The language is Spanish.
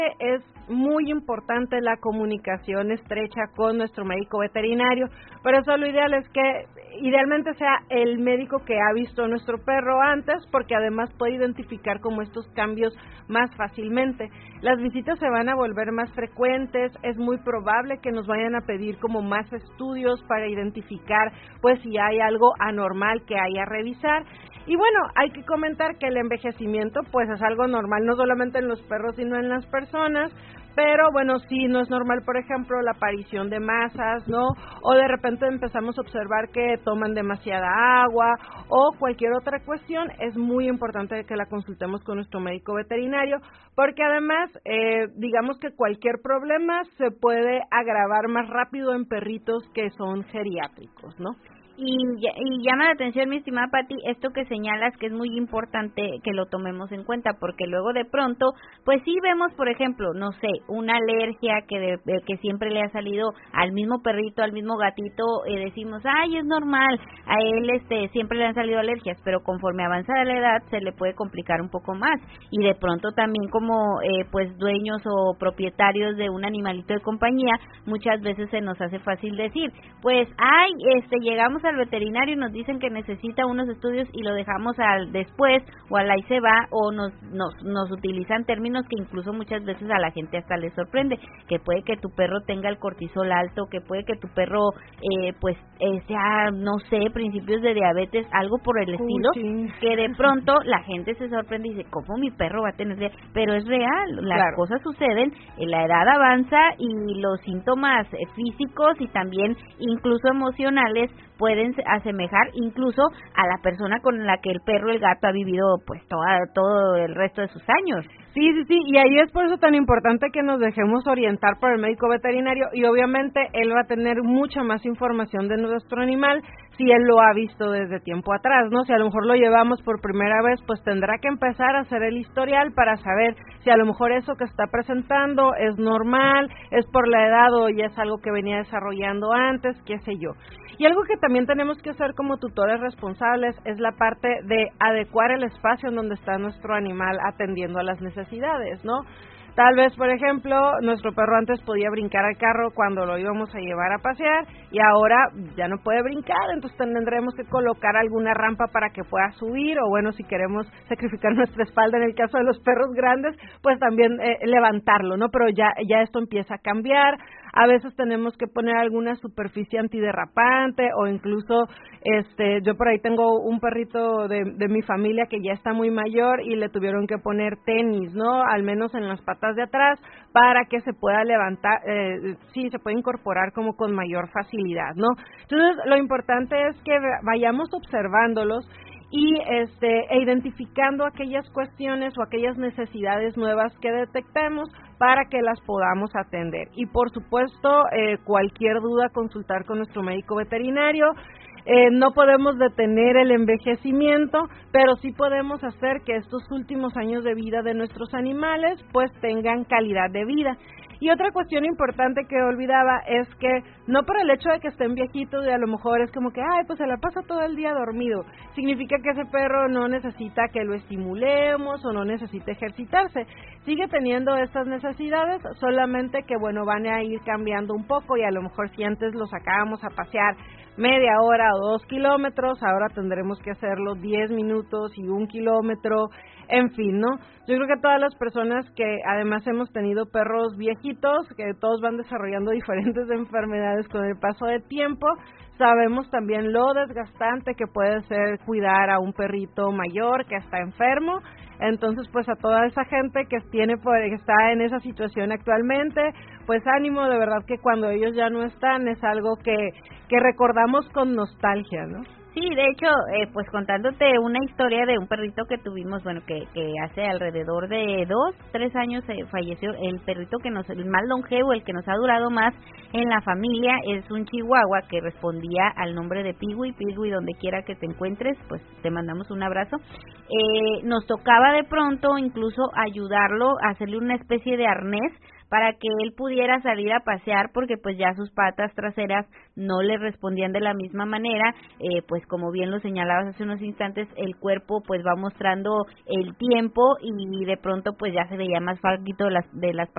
Es muy importante la comunicación estrecha con nuestro médico veterinario, por eso lo ideal es que idealmente sea el médico que ha visto a nuestro perro antes, porque además puede identificar como estos cambios más fácilmente. Las visitas se van a volver más frecuentes, es muy probable que nos vayan a pedir como más estudios para identificar pues si hay algo anormal que haya a revisar. Y bueno, hay que comentar que el envejecimiento pues es algo normal, no solamente en los perros sino en las personas, pero bueno, sí, no es normal, por ejemplo, la aparición de masas, ¿no? O de repente empezamos a observar que toman demasiada agua o cualquier otra cuestión. Es muy importante que la consultemos con nuestro médico veterinario, porque además, digamos que cualquier problema se puede agravar más rápido en perritos que son geriátricos, ¿no? Y llama la atención, mi estimada Pati, esto que señalas que es muy importante que lo tomemos en cuenta, porque luego de pronto, pues sí vemos, por ejemplo, no sé, una alergia que siempre le ha salido al mismo perrito, al mismo gatito, decimos, ay, es normal, a él siempre le han salido alergias, pero conforme avanza la edad se le puede complicar un poco más, y de pronto también como pues dueños o propietarios de un animalito de compañía, muchas veces se nos hace fácil decir, pues, ay, llegamos al veterinario y nos dicen que necesita unos estudios y lo dejamos al después o al ahí se va, o nos utilizan términos que incluso muchas veces a la gente hasta le sorprende, que puede que tu perro tenga el cortisol alto, que puede que tu perro sea, no sé, principios de diabetes, algo por el estilo, sí. Que de pronto la gente se sorprende y dice, ¿cómo mi perro va a tener diabetes? Pero es real, las cosas suceden, la edad avanza y los síntomas físicos y también incluso emocionales pueden asemejar incluso a la persona con la que el perro, el gato ha vivido pues todo el resto de sus años. Sí, y ahí es por eso tan importante que nos dejemos orientar por el médico veterinario, y obviamente él va a tener mucha más información de nuestro animal si él lo ha visto desde tiempo atrás, ¿no? Si a lo mejor lo llevamos por primera vez, pues tendrá que empezar a hacer el historial para saber si a lo mejor eso que está presentando es normal, es por la edad o ya es algo que venía desarrollando antes, qué sé yo. Y algo que también tenemos que hacer como tutores responsables es la parte de adecuar el espacio en donde está nuestro animal atendiendo a las necesidades, ¿no? Tal vez, por ejemplo, nuestro perro antes podía brincar al carro cuando lo íbamos a llevar a pasear y ahora ya no puede brincar, entonces tendremos que colocar alguna rampa para que pueda subir, o bueno, si queremos sacrificar nuestra espalda en el caso de los perros grandes, pues también levantarlo, ¿no? Pero ya esto empieza a cambiar. A veces tenemos que poner alguna superficie antiderrapante o incluso, yo por ahí tengo un perrito de mi familia que ya está muy mayor y le tuvieron que poner tenis, ¿no? Al menos en las patas de atrás para que se pueda levantar, sí, se puede incorporar como con mayor facilidad, ¿no? Entonces, lo importante es que vayamos observándolos y identificando aquellas cuestiones o aquellas necesidades nuevas que detectemos para que las podamos atender. Y por supuesto, cualquier duda, consultar con nuestro médico veterinario. No podemos detener el envejecimiento, pero sí podemos hacer que estos últimos años de vida de nuestros animales pues tengan calidad de vida. Y otra cuestión importante que olvidaba es que no por el hecho de que estén viejitos y a lo mejor es como que, ay, pues se la pasa todo el día dormido, significa que ese perro no necesita que lo estimulemos o no necesita ejercitarse. Sigue teniendo estas necesidades, solamente que, bueno, van a ir cambiando un poco y a lo mejor si antes lo sacábamos a pasear media hora o 2 kilómetros, ahora tendremos que hacerlo 10 minutos y 1 kilómetro, en fin, ¿no? Yo creo que todas las personas que además hemos tenido perros viejitos, que todos van desarrollando diferentes enfermedades con el paso del tiempo, sabemos también lo desgastante que puede ser cuidar a un perrito mayor que está enfermo. Entonces, pues a toda esa gente que está en esa situación actualmente, pues ánimo, de verdad que cuando ellos ya no están es algo que recordamos con nostalgia, ¿no? Sí, de hecho, pues contándote una historia de un perrito que tuvimos, bueno, que hace alrededor de 2-3 años falleció, el perrito el más longevo, el que nos ha durado más en la familia, es un chihuahua que respondía al nombre de Pigui, donde quiera que te encuentres, pues te mandamos un abrazo. Nos tocaba de pronto incluso ayudarlo a hacerle una especie de arnés para que él pudiera salir a pasear, porque pues ya sus patas traseras no le respondían de la misma manera, pues como bien lo señalabas hace unos instantes, el cuerpo pues va mostrando el tiempo y de pronto pues ya se veía más flaquito de las